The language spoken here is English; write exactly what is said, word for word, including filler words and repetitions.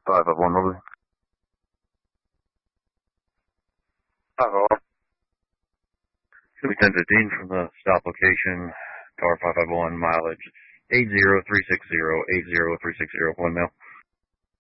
five five one, over. five five one. Should be ten fifteen from the stop location, car five five one, mileage eight zero three six zero, eight zero three six zero, one mil.